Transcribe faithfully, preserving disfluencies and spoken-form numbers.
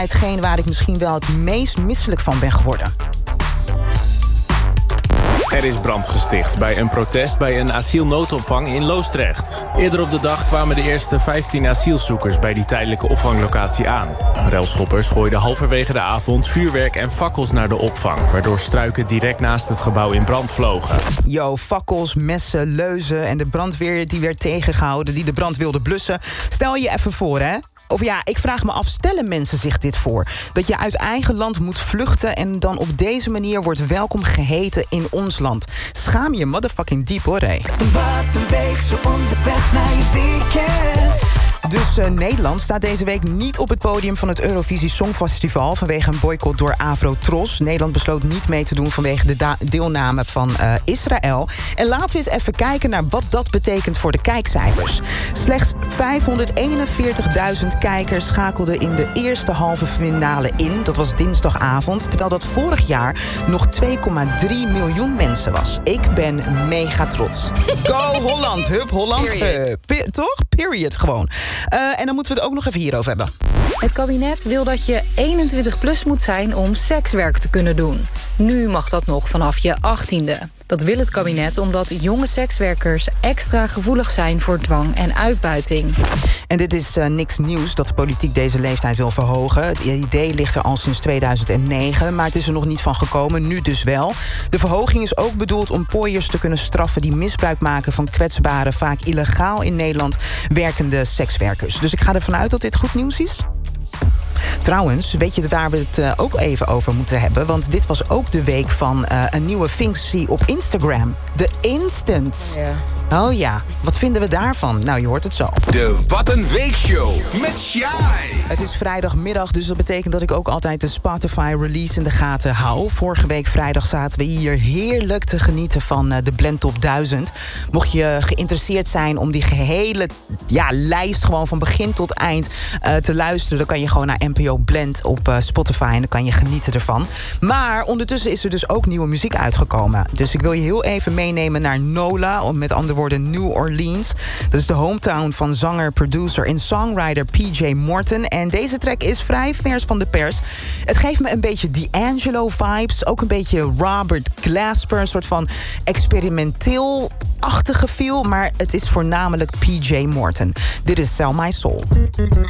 Hetgeen waar ik misschien wel het meest misselijk van ben geworden. Er is brand gesticht bij een protest bij een asielnoodopvang in Loosdrecht. Eerder op de dag kwamen de eerste vijftien asielzoekers bij die tijdelijke opvanglocatie aan. Relschoppers gooiden halverwege de avond vuurwerk en fakkels naar de opvang, waardoor struiken direct naast het gebouw in brand vlogen. Yo, fakkels, messen, leuzen en de brandweer die werd tegengehouden, die de brand wilde blussen. Stel je even voor, hè? Of ja, ik vraag me af, stellen mensen zich dit voor? Dat je uit eigen land moet vluchten en dan op deze manier wordt welkom geheten in ons land. Schaam je motherfucking diep, hoor, hé. Wat een week zo onderweg naar je weekend. Dus uh, Nederland staat deze week niet op het podium van het Eurovisie Songfestival vanwege een boycott door Afro-Tros. Nederland besloot niet mee te doen vanwege de da- deelname van uh, Israël. En laten we eens even kijken naar wat dat betekent voor de kijkcijfers. Slechts vijfhonderdeenenveertigduizend kijkers schakelden in de eerste halve finale in. Dat was dinsdagavond, terwijl dat vorig jaar nog twee komma drie miljoen mensen was. Ik ben mega trots. Go Holland, hup Holland, uh, pe- toch? Period, gewoon. Uh, en dan moeten we het ook nog even hierover hebben. Het kabinet wil dat je eenentwintig plus moet zijn om sekswerk te kunnen doen. Nu mag dat nog vanaf je achttiende. Dat wil het kabinet omdat jonge sekswerkers extra gevoelig zijn voor dwang en uitbuiting. En dit is uh, niks nieuws dat de politiek deze leeftijd wil verhogen. Het idee ligt er al sinds tweeduizend negen, maar het is er nog niet van gekomen, nu dus wel. De verhoging is ook bedoeld om pooiers te kunnen straffen die misbruik maken van kwetsbare, vaak illegaal in Nederland werkende sekswerkers. Dus ik ga ervan uit dat dit goed nieuws is. Trouwens, weet je waar we het uh, ook even over moeten hebben? Want dit was ook de week van uh, een nieuwe functie op Instagram. De Instant. Ja. Oh ja, wat vinden we daarvan? Nou, je hoort het zo. De Wat een Weekshow met Shai. Het is vrijdagmiddag, dus dat betekent dat ik ook altijd de Spotify-release in de gaten hou. Vorige week vrijdag zaten we hier heerlijk te genieten van uh, de Blend Top duizend. Mocht je geïnteresseerd zijn om die gehele ja, lijst gewoon van begin tot eind uh, te luisteren, dan kan je gewoon naar N P O Blend op uh, Spotify en dan kan je genieten ervan. Maar ondertussen is er dus ook nieuwe muziek uitgekomen. Dus ik wil je heel even meenemen naar Nola, of met andere woorden New Orleans. Dat is de hometown van zanger, producer en songwriter P J Morton. En deze track is vrij vers van de pers. Het geeft me een beetje D'Angelo-vibes, ook een beetje Robert Glasper, een soort van experimenteel-achtige feel, maar het is voornamelijk P J Morton. Dit is Sell My Soul.